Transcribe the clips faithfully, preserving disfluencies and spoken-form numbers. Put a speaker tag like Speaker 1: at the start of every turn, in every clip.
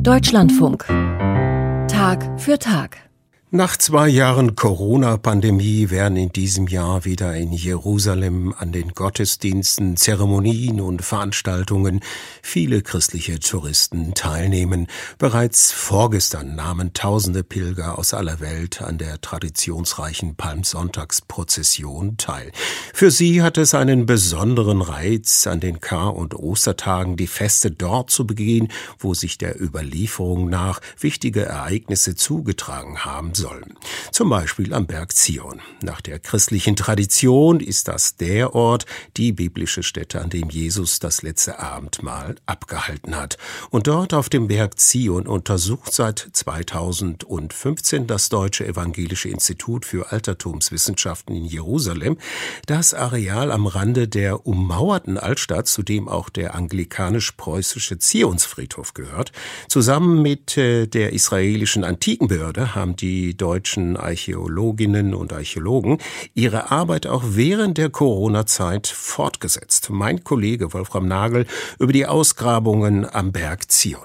Speaker 1: Deutschlandfunk. Tag für Tag.
Speaker 2: Nach zwei Jahren Corona-Pandemie werden in diesem Jahr wieder in Jerusalem an den Gottesdiensten, Zeremonien und Veranstaltungen viele christliche Touristen teilnehmen. Bereits vorgestern nahmen tausende Pilger aus aller Welt an der traditionsreichen Palmsonntagsprozession teil. Für sie hat es einen besonderen Reiz, an den Kar- und Ostertagen die Feste dort zu begehen, wo sich der Überlieferung nach wichtige Ereignisse zugetragen haben sollen. Zum Beispiel am Berg Zion. Nach der christlichen Tradition ist das der Ort, die biblische Stätte, an dem Jesus das letzte Abendmahl abgehalten hat. Und dort auf dem Berg Zion untersucht seit zweitausendfünfzehn das Deutsche Evangelische Institut für Altertumswissenschaften in Jerusalem das Areal am Rande der ummauerten Altstadt, zu dem auch der anglikanisch-preußische Zionsfriedhof gehört. Zusammen mit äh, der israelischen Antikenbehörde haben die deutschen Archäologinnen und Archäologen ihre Arbeit auch während der Corona-Zeit fortgesetzt. Mein Kollege Wolfram Nagel über die Ausgrabungen am Berg Zion.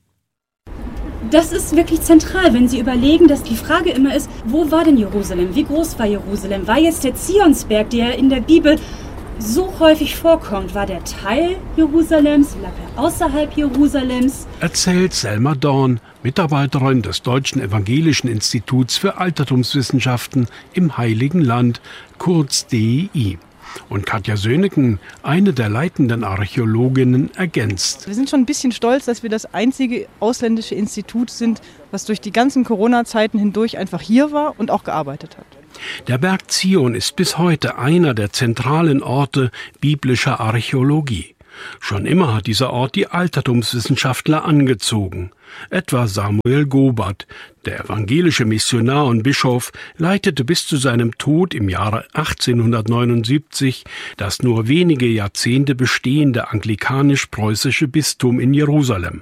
Speaker 3: Das ist wirklich zentral, wenn Sie überlegen, dass die Frage immer ist, wo war denn Jerusalem? Wie groß war Jerusalem? War jetzt der Zionsberg, der in der Bibel so häufig vorkommt, war der Teil Jerusalems, lag er außerhalb Jerusalems?
Speaker 4: Erzählt Selma Dorn, Mitarbeiterin des Deutschen Evangelischen Instituts für Altertumswissenschaften im Heiligen Land, kurz D E I. Und Katja Söhneken, eine der leitenden Archäologinnen, ergänzt.
Speaker 5: Wir sind schon ein bisschen stolz, dass wir das einzige ausländische Institut sind, was durch die ganzen Corona-Zeiten hindurch einfach hier war und auch gearbeitet hat.
Speaker 4: Der Berg Zion ist bis heute einer der zentralen Orte biblischer Archäologie. Schon immer hat dieser Ort die Altertumswissenschaftler angezogen. Etwa Samuel Gobert, der evangelische Missionar und Bischof, leitete bis zu seinem Tod im Jahre achtzehnhundertneunundsiebzig das nur wenige Jahrzehnte bestehende anglikanisch-preußische Bistum in Jerusalem.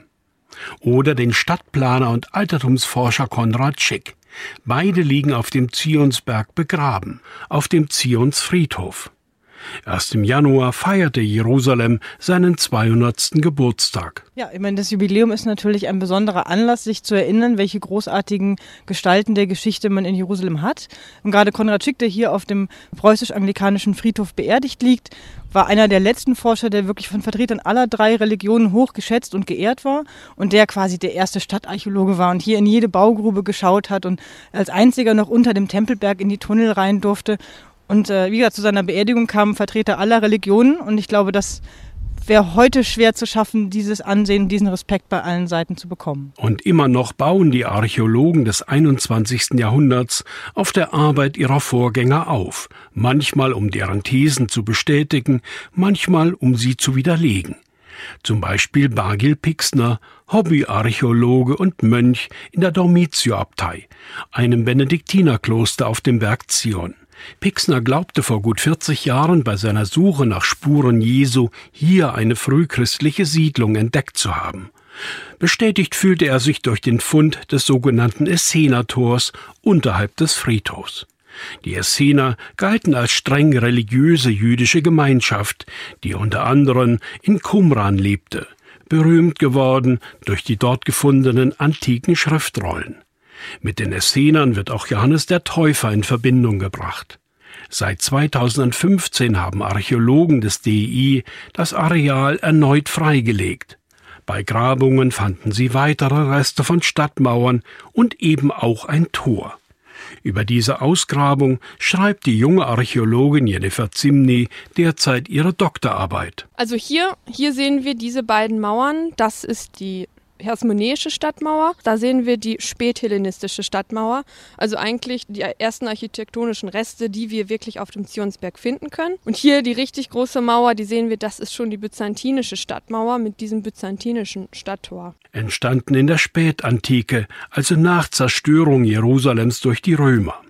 Speaker 4: Oder den Stadtplaner und Altertumsforscher Konrad Schick. Beide liegen auf dem Zionsberg begraben, auf dem Zionsfriedhof. Erst im Januar feierte Jerusalem seinen zweihundertsten Geburtstag.
Speaker 5: Ja, ich meine, das Jubiläum ist natürlich ein besonderer Anlass, sich zu erinnern, welche großartigen Gestalten der Geschichte man in Jerusalem hat. Und gerade Konrad Schick, der hier auf dem preußisch-anglikanischen Friedhof beerdigt liegt, war einer der letzten Forscher, der wirklich von Vertretern aller drei Religionen hoch geschätzt und geehrt war und der quasi der erste Stadtarchäologe war und hier in jede Baugrube geschaut hat und als einziger noch unter dem Tempelberg in die Tunnel rein durfte. Und äh, wie gesagt, zu seiner Beerdigung kamen Vertreter aller Religionen und ich glaube, das wäre heute schwer zu schaffen, dieses Ansehen, diesen Respekt bei allen Seiten zu bekommen.
Speaker 4: Und immer noch bauen die Archäologen des einundzwanzigsten Jahrhunderts auf der Arbeit ihrer Vorgänger auf, manchmal um deren Thesen zu bestätigen, manchmal um sie zu widerlegen. Zum Beispiel Bargil Pixner, Hobbyarchäologe und Mönch in der Dormitio-Abtei, einem Benediktinerkloster auf dem Berg Zion. Pixner glaubte vor gut vierzig Jahren bei seiner Suche nach Spuren Jesu hier eine frühchristliche Siedlung entdeckt zu haben. Bestätigt fühlte er sich durch den Fund des sogenannten Essener-Tors unterhalb des Friedhofs. Die Essener galten als streng religiöse jüdische Gemeinschaft, die unter anderem in Qumran lebte, berühmt geworden durch die dort gefundenen antiken Schriftrollen. Mit den Essenern wird auch Johannes der Täufer in Verbindung gebracht. Seit zweitausendfünfzehn haben Archäologen des D E I das Areal erneut freigelegt. Bei Grabungen fanden sie weitere Reste von Stadtmauern und eben auch ein Tor. Über diese Ausgrabung schreibt die junge Archäologin Jennifer Zimny derzeit ihre Doktorarbeit.
Speaker 6: Also hier, hier sehen wir diese beiden Mauern. Das ist die Hasmonäische Stadtmauer. Da sehen wir die späthellenistische Stadtmauer, also eigentlich die ersten architektonischen Reste, die wir wirklich auf dem Zionsberg finden können. Und hier die richtig große Mauer, die sehen wir, das ist schon die byzantinische Stadtmauer mit diesem byzantinischen Stadttor.
Speaker 4: Entstanden in der Spätantike, also nach Zerstörung Jerusalems durch die Römer.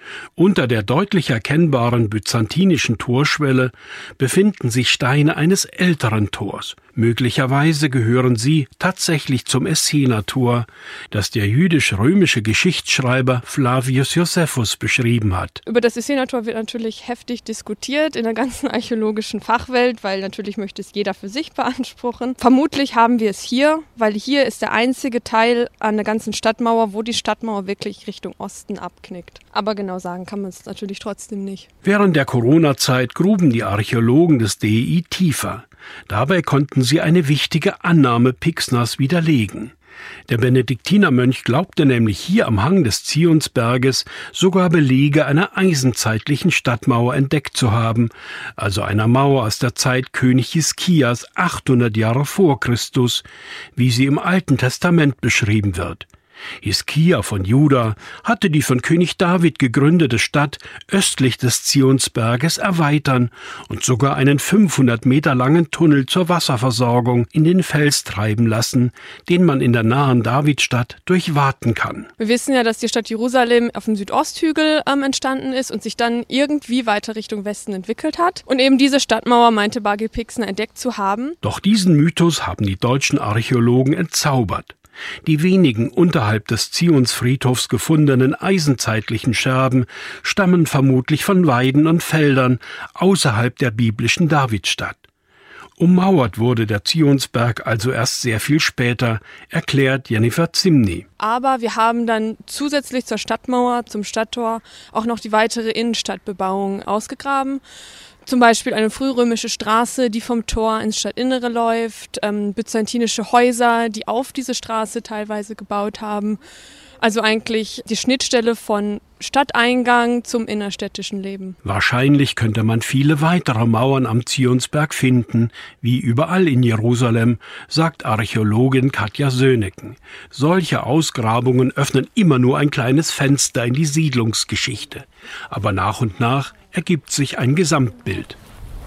Speaker 4: Unter der deutlich erkennbaren byzantinischen Torschwelle befinden sich Steine eines älteren Tors. Möglicherweise gehören sie tatsächlich zum Essener-Tor, das der jüdisch-römische Geschichtsschreiber Flavius Josephus beschrieben hat.
Speaker 6: Über das Essener-Tor wird natürlich heftig diskutiert in der ganzen archäologischen Fachwelt, weil natürlich möchte es jeder für sich beanspruchen. Vermutlich haben wir es hier, weil hier ist der einzige Teil an der ganzen Stadtmauer, wo die Stadtmauer wirklich Richtung Osten abknickt. Aber genau sagen kann man es natürlich trotzdem nicht.
Speaker 4: Während der Corona-Zeit gruben die Archäologen des D E I tiefer. Dabei konnten sie eine wichtige Annahme Pixners widerlegen. Der Benediktinermönch glaubte nämlich hier am Hang des Zionsberges sogar Belege einer eisenzeitlichen Stadtmauer entdeckt zu haben, also einer Mauer aus der Zeit König Hiskias achthundert Jahre vor Christus, wie sie im Alten Testament beschrieben wird. Hiskia von Juda hatte die von König David gegründete Stadt östlich des Zionsberges erweitern und sogar einen fünfhundert Meter langen Tunnel zur Wasserversorgung in den Fels treiben lassen, den man in der nahen Davidstadt durchwaten kann.
Speaker 6: Wir wissen ja, dass die Stadt Jerusalem auf dem Südosthügel ähm, entstanden ist und sich dann irgendwie weiter Richtung Westen entwickelt hat. Und eben diese Stadtmauer meinte Bargil Pixner entdeckt zu haben.
Speaker 4: Doch diesen Mythos haben die deutschen Archäologen entzaubert. Die wenigen unterhalb des Zionsfriedhofs gefundenen eisenzeitlichen Scherben stammen vermutlich von Weiden und Feldern außerhalb der biblischen Davidstadt. Ummauert wurde der Zionsberg also erst sehr viel später, erklärt Jennifer Zimny.
Speaker 6: Aber wir haben dann zusätzlich zur Stadtmauer, zum Stadttor, auch noch die weitere Innenstadtbebauung ausgegraben. Zum Beispiel eine frührömische Straße, die vom Tor ins Stadtinnere läuft, ähm, byzantinische Häuser, die auf diese Straße teilweise gebaut haben. Also eigentlich die Schnittstelle von Stadteingang zum innerstädtischen Leben.
Speaker 4: Wahrscheinlich könnte man viele weitere Mauern am Zionsberg finden, wie überall in Jerusalem, sagt Archäologin Katja Söhneken. Solche Ausgrabungen öffnen immer nur ein kleines Fenster in die Siedlungsgeschichte. Aber nach und nach ergibt sich ein Gesamtbild.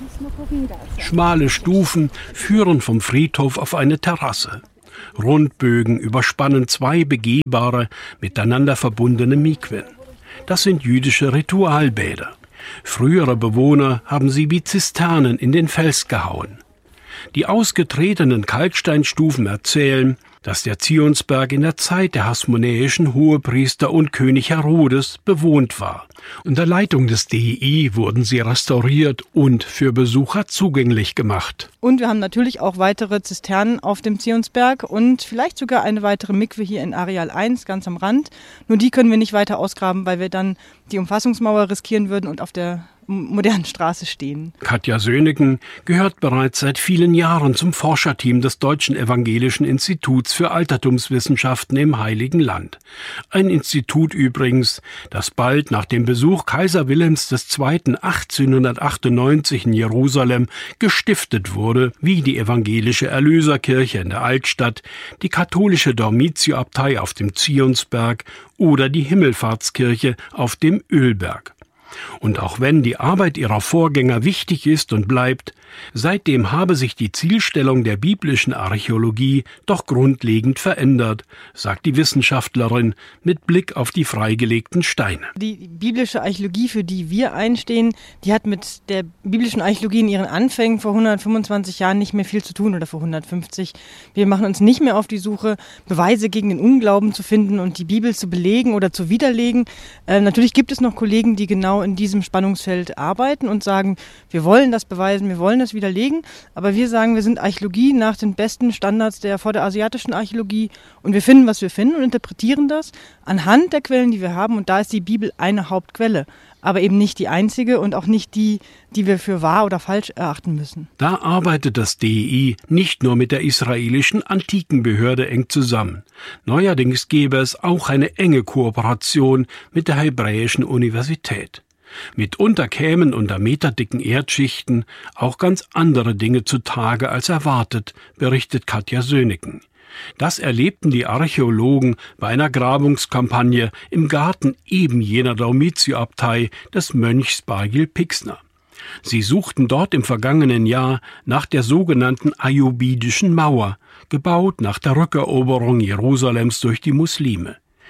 Speaker 4: Schmale Stufen führen vom Friedhof auf eine Terrasse. Rundbögen überspannen zwei begehbare, miteinander verbundene Mikwen. Das sind jüdische Ritualbäder. Frühere Bewohner haben sie wie Zisternen in den Fels gehauen. Die ausgetretenen Kalksteinstufen erzählen, dass der Zionsberg in der Zeit der hasmonäischen Hohepriester und König Herodes bewohnt war. Unter Leitung des D E I wurden sie restauriert und für Besucher zugänglich gemacht.
Speaker 5: Und wir haben natürlich auch weitere Zisternen auf dem Zionsberg und vielleicht sogar eine weitere Mikwe hier in Areal eins, ganz am Rand. Nur die können wir nicht weiter ausgraben, weil wir dann die Umfassungsmauer riskieren würden und auf der modernen Straße stehen.
Speaker 4: Katja Söhneken gehört bereits seit vielen Jahren zum Forscherteam des Deutschen Evangelischen Instituts für Altertumswissenschaften im Heiligen Land. Ein Institut übrigens, das bald nach dem Besuch Kaiser Wilhelms der Zweite. achtzehnhundertachtundneunzig in Jerusalem gestiftet wurde, wie die evangelische Erlöserkirche in der Altstadt, die katholische Dormitio-Abtei auf dem Zionsberg oder die Himmelfahrtskirche auf dem Ölberg. Und auch wenn die Arbeit ihrer Vorgänger wichtig ist und bleibt, seitdem habe sich die Zielstellung der biblischen Archäologie doch grundlegend verändert, sagt die Wissenschaftlerin mit Blick auf die freigelegten Steine.
Speaker 5: Die biblische Archäologie, für die wir einstehen, die hat mit der biblischen Archäologie in ihren Anfängen vor hundertfünfundzwanzig Jahren nicht mehr viel zu tun oder vor hundertfünfzig. Wir machen uns nicht mehr auf die Suche, Beweise gegen den Unglauben zu finden und die Bibel zu belegen oder zu widerlegen. Äh, natürlich gibt es noch Kollegen, die genau in diesem Spannungsfeld arbeiten und sagen, wir wollen das beweisen, wir wollen das widerlegen, aber wir sagen, wir sind Archäologie nach den besten Standards der vorderasiatischen Archäologie und wir finden, was wir finden und interpretieren das anhand der Quellen, die wir haben, und da ist die Bibel eine Hauptquelle, aber eben nicht die einzige und auch nicht die, die wir für wahr oder falsch erachten müssen.
Speaker 4: Da arbeitet das D E I nicht nur mit der israelischen Antikenbehörde eng zusammen. Neuerdings gäbe es auch eine enge Kooperation mit der Hebräischen Universität. Mitunter kämen unter meterdicken Erdschichten auch ganz andere Dinge zutage als erwartet, berichtet Katja Söhneken. Das erlebten die Archäologen bei einer Grabungskampagne im Garten eben jener Dormitio-Abtei des Mönchs Bargil Pixner. Sie suchten dort im vergangenen Jahr nach der sogenannten Ayyubidischen Mauer, gebaut nach der Rückeroberung Jerusalems durch die Muslime.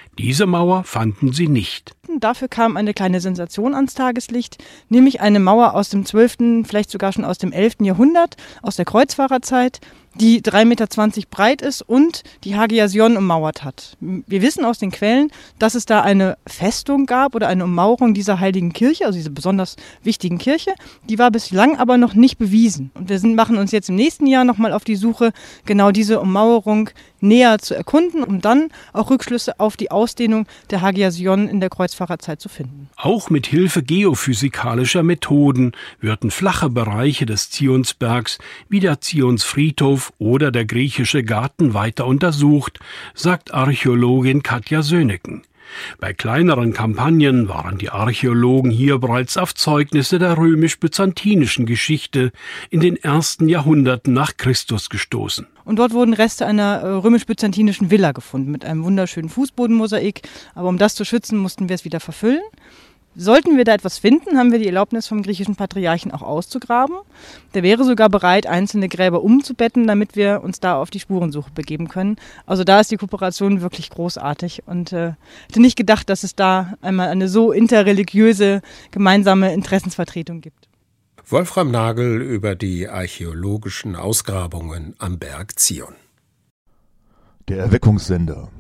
Speaker 4: Diese Mauer fanden sie nicht.
Speaker 5: Dafür kam eine kleine Sensation ans Tageslicht, nämlich eine Mauer aus dem zwölften, vielleicht sogar schon aus dem elften Jahrhundert, aus der Kreuzfahrerzeit, die drei Meter zwanzig breit ist und die Hagia Sion ummauert hat. Wir wissen aus den Quellen, dass es da eine Festung gab oder eine Ummauerung dieser heiligen Kirche, also dieser besonders wichtigen Kirche. Die war bislang aber noch nicht bewiesen. Und wir sind, machen uns jetzt im nächsten Jahr nochmal auf die Suche, genau diese Ummauerung näher zu erkunden, um dann auch Rückschlüsse auf die Ausdehnung der Hagia Sion in der Kreuzfahrerzeit zu finden.
Speaker 4: Auch mit Hilfe geophysikalischer Methoden würden flache Bereiche des Zionsbergs wie der Zionsfriedhof oder der griechische Garten weiter untersucht, sagt Archäologin Katja Söhneken. Bei kleineren Kampagnen waren die Archäologen hier bereits auf Zeugnisse der römisch-byzantinischen Geschichte in den ersten Jahrhunderten nach Christus gestoßen.
Speaker 5: Und dort wurden Reste einer römisch-byzantinischen Villa gefunden mit einem wunderschönen Fußbodenmosaik. Aber um das zu schützen, mussten wir es wieder verfüllen. Sollten wir da etwas finden, haben wir die Erlaubnis vom griechischen Patriarchen auch auszugraben. Der wäre sogar bereit, einzelne Gräber umzubetten, damit wir uns da auf die Spurensuche begeben können. Also da ist die Kooperation wirklich großartig und äh, hätte nicht gedacht, dass es da einmal eine so interreligiöse gemeinsame Interessensvertretung gibt.
Speaker 2: Wolfram Nagel über die archäologischen Ausgrabungen am Berg Zion.
Speaker 7: Der Erweckungssender.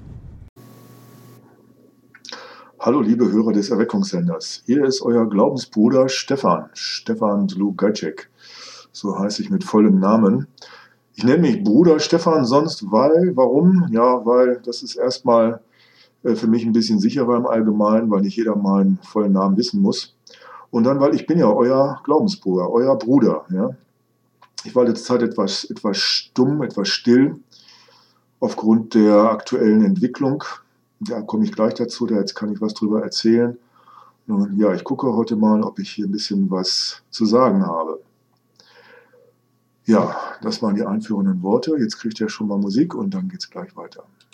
Speaker 8: Hallo liebe Hörer des Erweckungssenders, hier ist euer Glaubensbruder Stefan, Stefan Dlugacek, so heiße ich mit vollem Namen. Ich nenne mich Bruder Stefan sonst, weil, warum? Ja, weil das ist erstmal äh, für mich ein bisschen sicherer im Allgemeinen, weil nicht jeder meinen vollen Namen wissen muss. Und dann, weil ich bin ja euer Glaubensbruder, euer Bruder. Ja? Ich war letzte Zeit etwas, etwas stumm, etwas still aufgrund der aktuellen Entwicklung. Da komme ich gleich dazu, da jetzt kann ich was drüber erzählen. Und ja, ich gucke heute mal, ob ich hier ein bisschen was zu sagen habe. Ja, das waren die einführenden Worte. Jetzt kriegt ihr schon mal Musik und dann geht's gleich weiter.